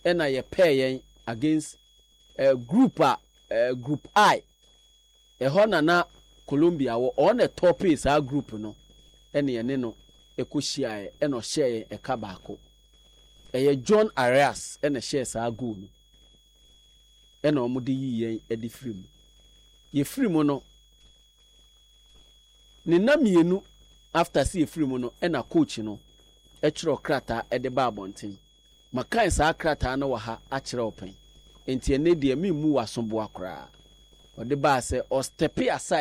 ena ye pay against group group I na Colombia wo on the top is our group no ene ne no ekohia eno share ekabako John Arias ene share sa go no ena omudi yiyen edi free ye free mo no ne namienu after see free mo no ena coach no echiro krata ede ba abonten makan sa krata na wa ha akire open enti ene de mi mu wasombo akra ode ba say or step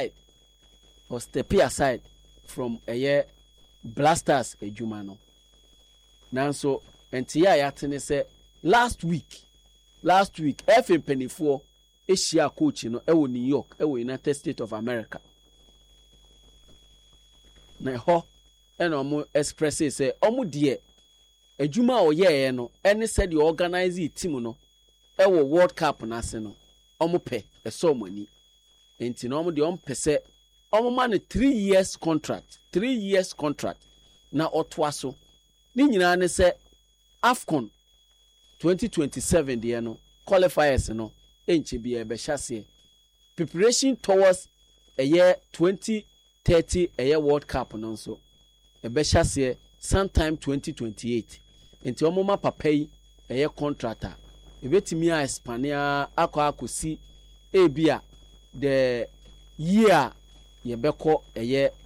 aside from blasters ejuma no nanso enti ya tene say last week FM Penifo Asia coach no ewo New York ewo United States of America na ho ena omo express say omo de ejuma oyeye no ene said the organize team no ewo World Cup na se no omo pe eso mani enti no omo de omo pese omo man 3 years contract na otwaso ni nyina ne se AFCON 2027 de no qualifiers no enche bi ebe hyase preparation towards a year 2030 a year World Cup no so ebe hyase sometime 2028 enti omo ma papai a year contractor ebetimi a Hispania akosi ebia the year yebeko a year